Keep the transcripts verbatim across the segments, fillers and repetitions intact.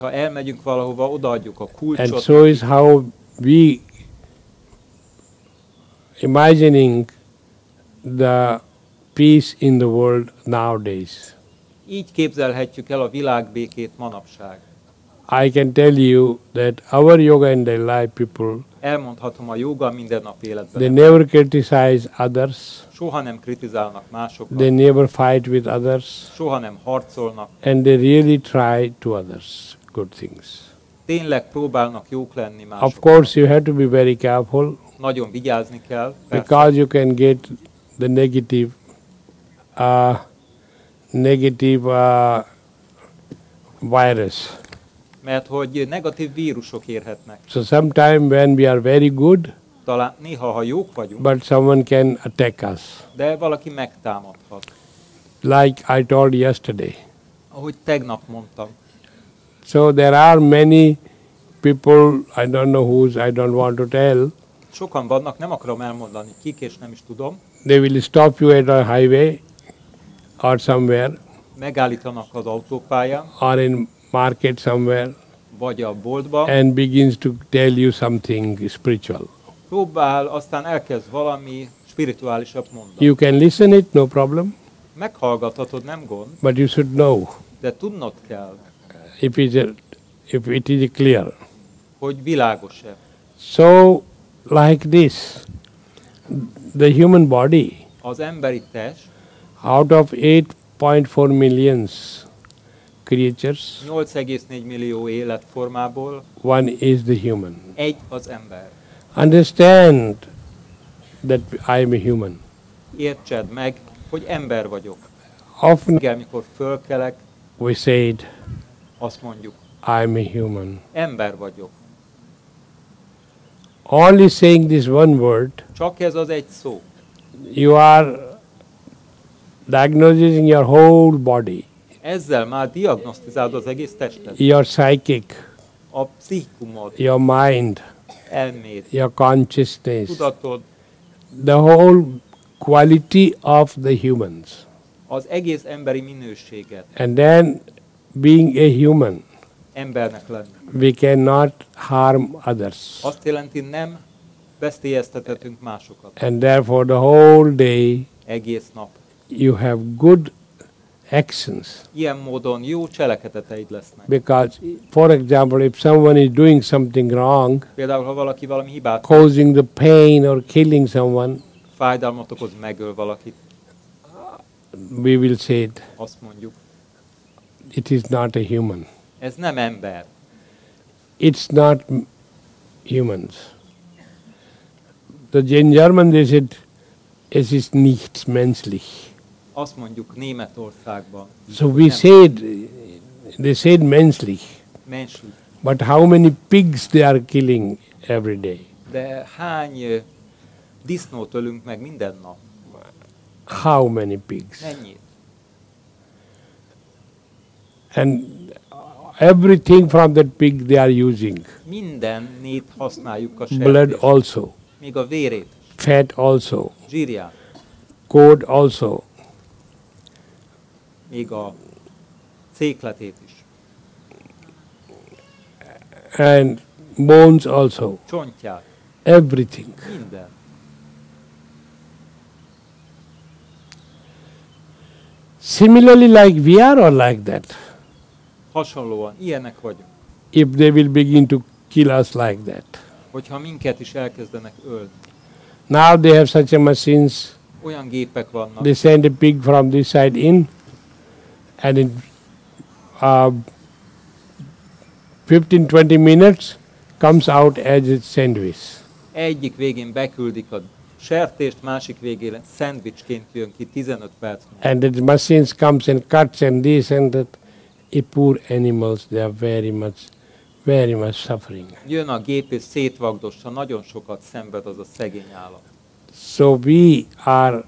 Ha elmegyünk valahova, odaadjuk a kulcsot. And so is how we imagining the peace in the world nowadays. Így képzelhetjük el a világbékét manapság. I can tell you that our yoga and daily life people, Elmondhatom a joga mindennapi életben. they never criticize others, Soha nem kritizálnak másokat. they never fight with others, Soha nem harcolnak. and they really try to others good things. Tényleg próbálnak jók lenni Of másoknak. course, you have to be very careful Nagyon vigyázni kell. Persze. because you can get the negative, uh, negative uh, virus. Mert hogy negatív vírusok érhetnek. So sometime when we are very good, Talán néha, ha jók vagyunk, but someone can attack us. de valaki megtámadhat. Like I told yesterday. Ahogy tegnap mondtam. So there are many people, I don't know whose, I don't want to tell, Sokan vannak, nem akarom elmondani kik, és nem is tudom. they will stop you at a highway or somewhere, Megállítanak az autópályán, or in market somewhere, vagy a boltban, and begins to tell you something spiritual. próbál, aztán elkezd valami spirituálisabb mondani. You can listen it, no problem, Meghallgathatod, nem gond, but you should know de tudnod kell, if it is, if it is clear. hogy világos-e. So, like this, the human body, Az emberi test out of eight point four millions creatures, nyolc egész négy millió életformából one is the human. egy az ember. Understand that I am a human. Értsed meg, hogy ember vagyok. Often Reggel, mikor fölkelek, we said, azt mondjuk, I am a human. ember vagyok. Only saying this one word, Csak ez az egy szó. you are diagnosing your whole body, Ezzel már diagnosztizálod az egész testet. your psychic, A pszichikumod, your mind, elméd, your consciousness, tudatod, the whole quality of the humans. az egész emberi minőséget, And then, being a human, embernek lenni. we cannot harm others. Azt jelenti, nem veszélyeztethetünk másokat. And therefore, the whole day, Egész nap. you have good actions. Ilyen módon jó cselekedeteid lesznek. Because, for example, if someone is doing something wrong, Például, ha valaki valami hibát, causing the pain or killing someone, fájdalmat okoz, megöl valakit, we will say it, azt mondjuk, it is not a human. ez nem ember. It's not m- humans. The, in German they said, es ist nicht menschlich. Azt mondjuk Németországban. So we nem said, they said menschlich. menschlich. But how many pigs they are killing every day? De hány ö, disznót ölünk meg minden nap? How many pigs? Mennyit? And everything from that pig they are using. Mindennét használjuk a Blood sertést. also, Még a vérét, fat also, zsírját, coat also, még a cékletét is, and bones also, csontját, everything. minden. Similarly, like we are all like that. Hasonlóan, ilyenek vagyunk. If they will begin to kill us like that. Hogyha minket is elkezdenek ölni. Now they have such a machines, Olyan gépek vannak, they send a pig from this side in, and in uh, fifteen to twenty minutes comes out as a sandwich. egyik végén beküldik a sertést, másik végén szendvicsként jön ki tizenöt perc múlva. And the machines comes and cuts and this and that. A poor animals, they are very much, very much suffering. Jön a gép és szétvagdossa, nagyon sokat szenved az a szegény állat. So we are,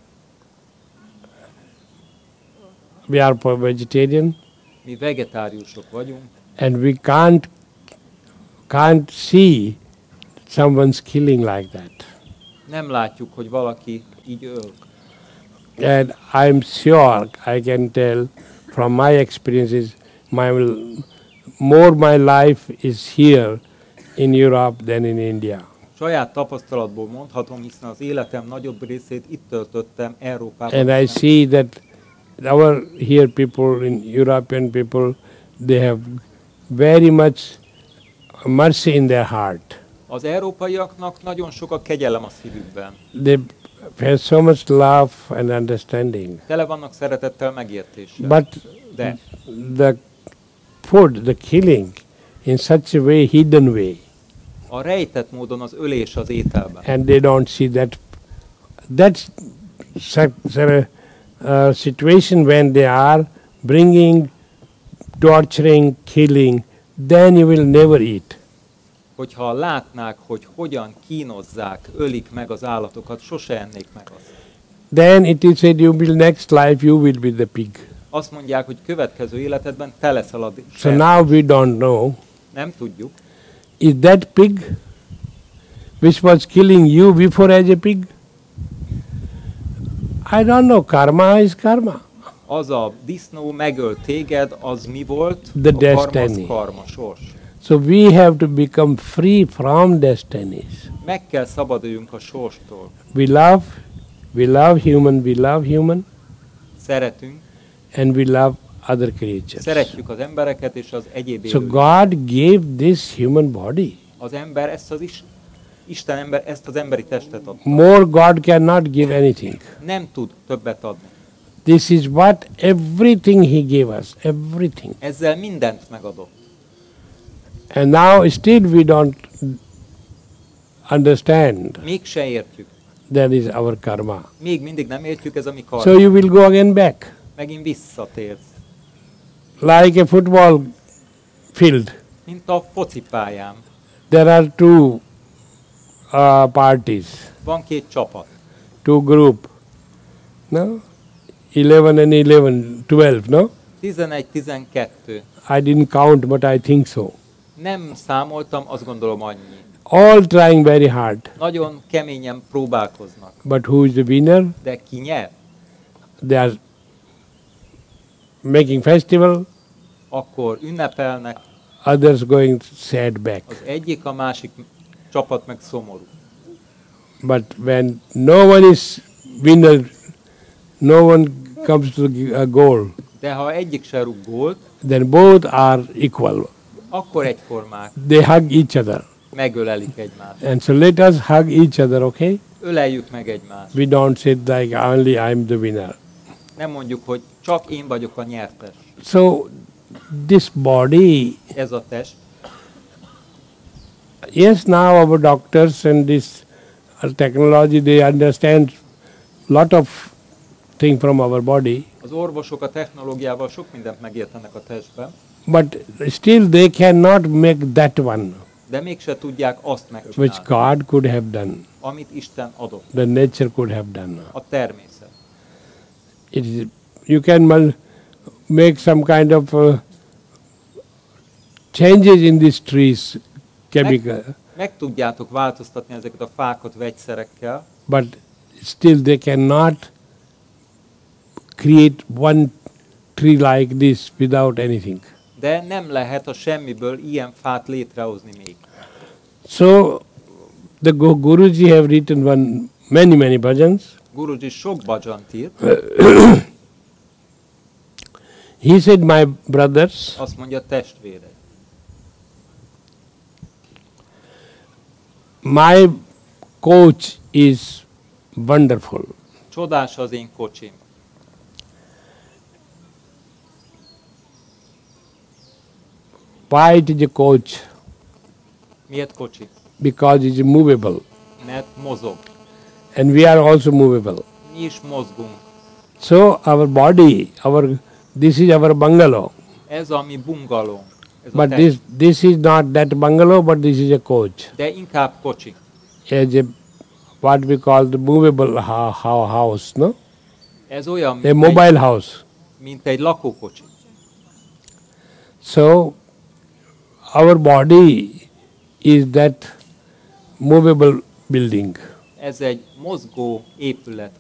we are for vegetarian, Mi vegetáriusok vagyunk, and we can't, can't see someone's killing like that. nem látjuk, hogy valaki így öl. And I'm sure I can tell from my experiences, my more my life is here in Europe than in India. Saját tapasztalatból mondhatom, hiszen az életem nagyobb részét itt töltöttem Európában. And I see that our here people, in European people, they have very much mercy in their heart. Az európaiaknak nagyon sok a kegyelem a szívükben. They have so much love and understanding. Tele vannak szeretettel, megértéssel. But De the food, the killing, in such a way, hidden way, a rejtett módon az ölés az ételben. and they don't see that. That's such a uh, situation when they are bringing, torturing, killing, then you will never eat. Hogyha látnák, hogy hogyan kínozzák, ölik meg az állatokat, sose ennék meg azt. Then it is said, you will next life, you will be the pig. Azt mondják, hogy következő életedben te leszel a So sertés. now we don't know. Nem tudjuk. Is that pig which was killing you before as a pig? I don't know. Karma is karma. Az a disznó megölt téged, az mi volt? The a karma az destiny. karma, sors. So we have to become free from destinies. Meg kell szabaduljunk a sorstól. We love, we love human, we love human, Szeretünk, and we love other creatures. szeretjük az embereket és az egyéb So élőket. God gave this human body. Az ember ezt az is, Isten ember ezt az emberi testet adta. More God cannot give anything. Nem tud többet adni. This is what everything He gave us, everything. Ezzel mindent megadott. And now still we don't understand. Mégse értjük. That is our karma. Még mindig nem értjük, ez a mi So karma. you will go again back. Megint visszatérsz. Like a football field. Mint a focipályán. There are two uh, parties, Van két csapat. two group. No? eleven and eleven, twelve, no? tizenegy tizenkettő. I didn't count, but I think so. Nem számoltam, azt gondolom annyi. All trying very hard. Nagyon keményen próbálkoznak. But who is the winner? De ki nyer? They are making festival, Akkor ünnepelnek, others going sad back. az egyik, a másik csapat meg szomorú. But when no one is winner, no one comes to a goal, De ha egyik se rúg gólt, then both are equal. akkor egyformák, They hug each other. megölelik egymást. And so let us hug each other, okay? Öleljük meg egymást. We don't say like only I'm the winner. Nem mondjuk, hogy csak én vagyok a nyertes. So this body, Ez a test. yes, now our doctors and this uh, technology, they understand lot of thing from our body, Az orvosok a technológiával sok mindent megértenek a testben, but still they cannot make that one de mégse tudják azt which megcsinálni, God could have done, amit Isten adott, the nature could have done. a természet. It is, you can mul- make some kind of uh, changes in these trees, chemical, Meg tudjátok változtatni ezeket a fákat vegyszerekkel, but still they cannot create one tree like this without anything. de nem lehet a semmiből ilyen fát létrehozni még. So the Gu- Guruji have written one many many bhajans. Guruji sok bhajant írt, He said, my brothers, azt mondja, testvérek, my coach is wonderful. csodás az én kocsim. Why it is a coach? Miért kocsi? Because it is movable, Mert mozog. and we are also movable. Mi is mozgunk. So our body, our this is our bungalow, Ez a mi bungalónk. Ez a but test. this this is not that bungalow, but this is a coach. De inkább kocsi. As a what we call the movable ha- ha- house, no? Ez olyan, A mint egy, mobile house. mint egy lakókocsi. So our body is that movable building. Ez egy mozgó épület,